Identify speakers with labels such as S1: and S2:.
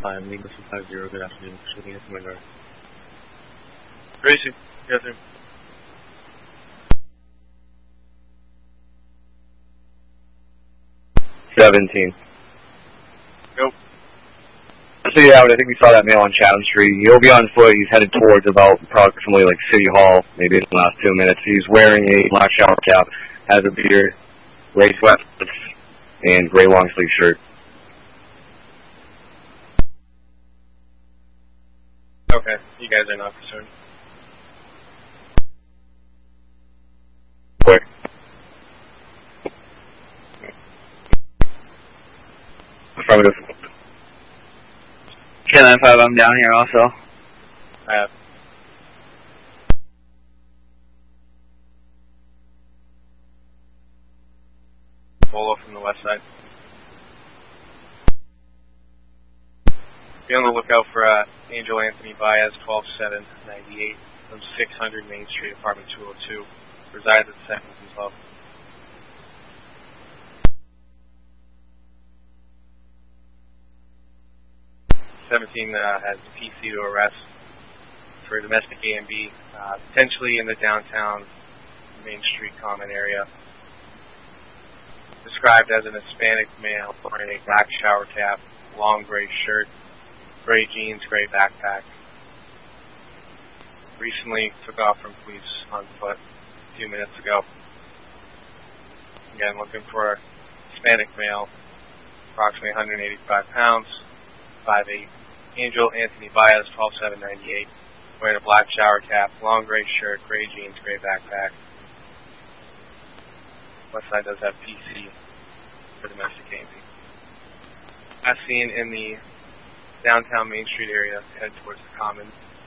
S1: 5, Lima 250, good afternoon, shooting at Winter.
S2: Gracie, good afternoon. Nope.
S3: So yeah, I think we saw that male on Chatham Street. He'll be on foot. He's headed towards about approximately like City Hall, maybe in the last 2 minutes. He's wearing a black shower cap, has a beard, gray sweatpants, and gray long sleeve shirt.
S2: Okay, you guys are not concerned.
S3: Quick. Affirmative.
S4: K95, I'm down here also.
S2: I have. Bolo from the west side. Be on the lookout for Angel Anthony Baez, 12798 from 600 Main Street, apartment 202. Resides at 2nd and 12th. Has PC to arrest for domestic A&B, potentially in the downtown Main Street common area. Described as an Hispanic male wearing a black shower cap, long gray shirt, gray jeans, gray backpack. Recently took off from police on foot a few minutes ago. Again, looking for a Hispanic male, approximately 185 pounds, 5'8". Angel Anthony Baez, 12798, wearing a black shower cap, long gray shirt, gray jeans, gray backpack. West side does have PC for domestic A&B. As seen in the downtown Main Street area, head towards the Common.